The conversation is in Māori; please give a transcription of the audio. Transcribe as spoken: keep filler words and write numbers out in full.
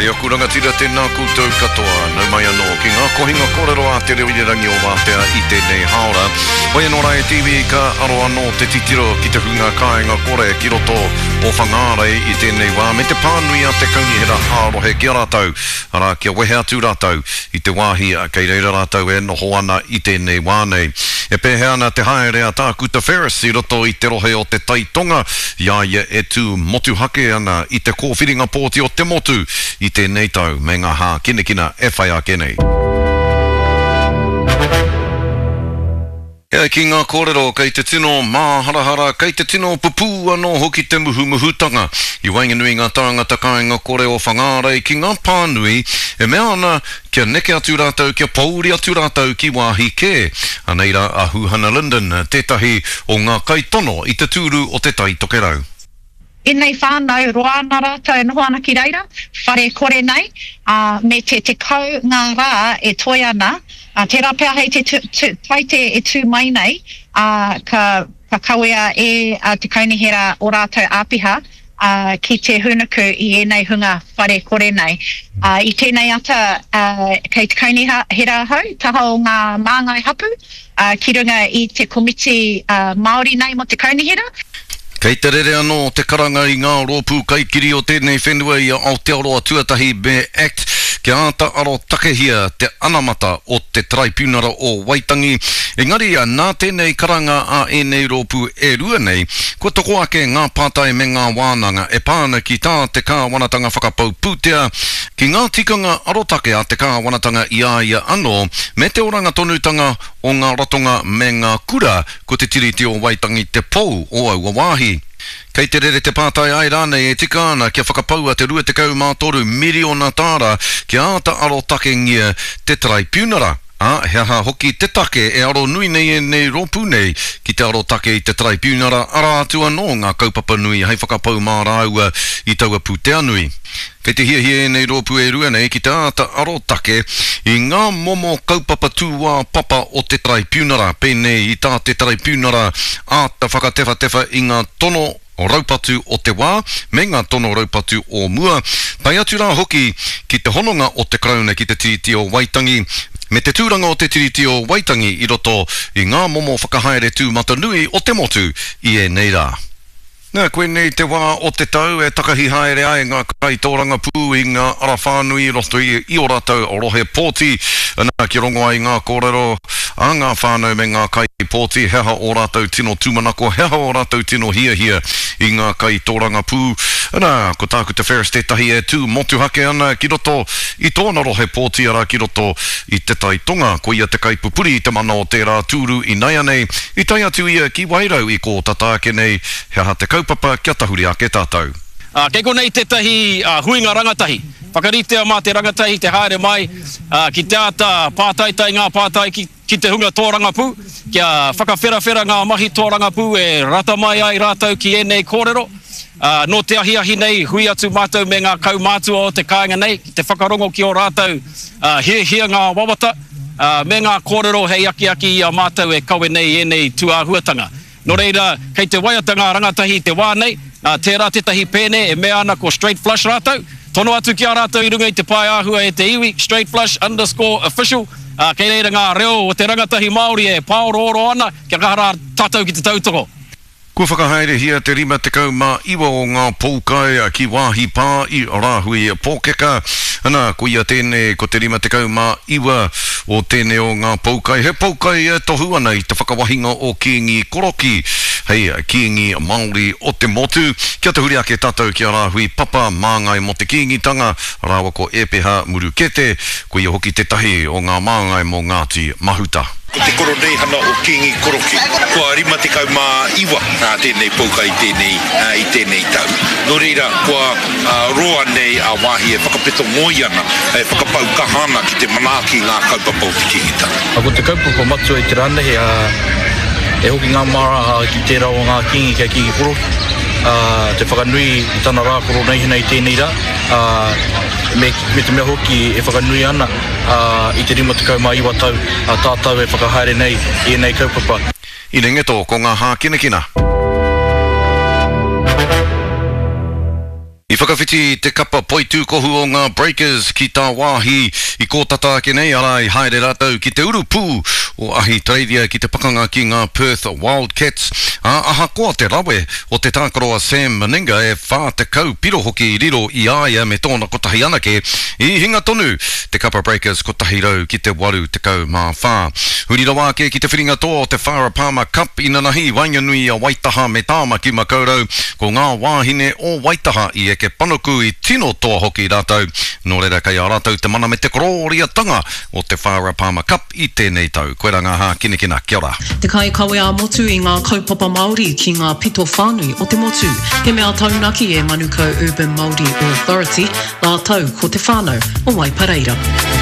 Kei oku rangatira tēnā koutou katoa, nau mai anō, ki ngā kohinga kōrero a te rewi rangi o Wātea I tēnei haora. Hoi anō Rai T V ka aro anō te titiro ki te hunga kāinga kore ki roto o whangārei I tēnei wā, me te pānui a te kaungihera hārohe ki a rātou, ara kia wehe atu rātou I te wāhi a kei reira rātou e noho ana I tēnei wānei. E pēhe ana te haere a tākuta Ferris I roto I te rohe o te taitonga, ia ia e tū motu hake ana I te kōwhiringa pōti o te motu I tēnei tau, me ngā hā kinekina e whai a kenei. Ea ki ngā kōrero, kei te tino māharahara, kei te tino pupu anō hoki te muhu muhutanga. I wainganui ngā tāngata kāinga kore o whangārei ki ngā pānui, e mea ana kia neke atu rātou, kia pauri atu rātou ki wāhi kē. Aneira a Huhana Linden, tētahi o ngā kaitono I te tūru o te tai tokerau. I nei whānau roa nā rātou e noho ana ki reira, whare kore nei, uh, me te te kau ngā rā e toi ana, uh, te rapea hei te taite e tū mai nei, uh, ka, ka kawea e uh, te kaunihera o rātou āpiha, uh, ki te hunuku I e nei hunga whare kore nei. Uh, I tēnei ata, uh, kei te kaunihera hau, taha o ngā māngai hapu, uh, ki runga I te komiti uh, Māori nei mo te kaunihera. Kei te rere anō te karanga I ngā rōpū kaikiri o tēnei whenua I Aotearoa tuatahi me Act kia ata aro takehia te anamata o te traipūnara o Waitangi. Engari a nā tēnei karanga a ēnei rōpū e rua nei, kua toko ake ngā pātai me ngā wānanga e pāna ki tā te kāwanatanga whakapau pūtea, ki ngā tikanga arotake a te kāwanatanga I a ia anō, me te oranga tonutanga o ngā ratonga me ngā kura ko te tiriti o Waitangi te pou o aua wāhi. Kei te rere te pātai ai rānei e tika ana kia whakapau a te rua te kau mātoru miliona tāra kia ata aro take ngia te traipūnara. A, hea ha hoki te take e aro nui nei e nei rōpū nei ki te aro take I te traipūnara ara atu anō ngā kaupapa nui hei whakapau mā rāua I taua pūtea nui. Kei te hia hia e nei rōpū e rua nei ki te ata aro take I ngā momo kaupapa tūwā papa o te traipūnara pēnei I tā te traipūnara ata whakatewa tewa I ngā tono o raupatu o te wā, me ngā tono raupatu o mua, pai atu rā hoki ki te hononga o te krauna ki te tiriti o Waitangi, me te tūranga o te tiriti o Waitangi I roto I ngā momo whakahaere tū matanui o te motu I e nei rā. Nā, koe nei te wā o te tau e takahi haere ai ngā kai tōranga pū I ngā ara whānui roto I, I o rātou o rohe pōti, nā ki rongo ai ngā kōrero a ngā whānau me ngā kai pōti, heha o rātou tino tūmanako, heha o rātou tino hia hia I ngā kai tōranga pū. Nā, ko tāku te Ferris tētahi e tū motu hake ana ki roto I tōna rohe pōti ara ki roto I te taitonga, ko ia te kai pupuri I te mana o tērā tūru I nei anei, I tai atu ia ki wairau I ko tataake nei, heha te kaupapa kia tahuri ake tātou. Uh, kei konei tētahi uh, huinga rangatahi. Whakaritea mā te rangatahi, te haere mai, uh, ki te ata pātaitai ngā pātai ki, ki te hunga tōrangapū, kia whakawherawhera ngā mahi tōrangapū e rata mai ai rātou ki ēnei kōrero. Uh, no te ahi ahi nei, hui atu mātou me ngā kau mātua o te kāinga nei, ki te whakarongo ki o rātou uh, hia hia ngā wawata, uh, me ngā kōrero hei aki aki I a mātou e kawe nei ēnei tuāhuatanga. No reira, kei te waiatanga rangatahi te wānei, uh, tērā tetahi pēne e mea ana ko straight flush rātou. Tono atu ki a rātou I runga I te pai āhua e te iwi, straight flush underscore official. Uh, kei reira ngā reo o te rangatahi Māori e paoro oro ana, kia kahara tātou ki te tautoko. Kua whakahaere hia te rima te kau mā iwa o ngā poukai a ki wāhi pā I rāhui pōkeka. Ana, ko ia tēne ko te rima te kau mā iwa o tēne o ngā poukai. He poukai e tohu ana I te whakawahinga o kiingi koroki. Hei, kiingi Māori o te motu. Kia te huri ake tātou ki a rāhui papa māngai mo te kiingi tanga. Rāwa ko epeha muru kete. Ko ia hoki te tahi o ngā māngai mo Ngāti Mahuta. Ko te koro nei hana o kiingi koroki. Kua rima te kau mā iwa nā tēnei poukai tēnei, uh, I tēnei tau. No reira, kua uh, roa nei a wāhi e whakapeto ngoi ana, e whakapau kahana ki te manaki ngā kaupapa o te kingitanga. Ko te kaupapa matua I te ranehe, uh, e hoki ngā mara ki tērā o ngā kingi kia kingi koroki. Uh, te whakanui I tana rā koro nei hina I tēnei rā. Uh, me, me te mea hoki e whakanui ana uh, I te rima te kau mā iwa tau, uh, tātau e whakahaere nei I nei kaupapa. I rengeto ko ngā hā kinekina. I whakawhiti te kapa poitu kohu o ngā Breakers ki tā wāhi i kōtata ake nei ara i haere rātou ki te uru pū o ahi traidea ki te pakanga ki ngā Perth Wildcats. A aha koa te rawe o te tākaroa Sam Meninga e whā te kau piro hoki i riro i aia me tōna kotahi anake i hinga tonu te kapa Breakers kotahi rau ki te waru te kau mā whā. Hurira wāke ki te whiringa tō o te Farah Palmer Cup ina nahi wainganui a Waitaha me tāma ki makaurau ko ngā wāhine o Waitaha i eke panuku i tino toa hoki rātou. Nō reira kai a rātou te mana me te kororia tanga o te Farah Palmer Cup i tēnei tau. Koe rā ngā hā kine kina, kia ora. Te kai kawe a motu i ngā kaupapa Māori ki ngā pito whānui o te motu. He mea taunaki e Manukau Urban Māori Authority, rā tau ko te whānau o Waipareira.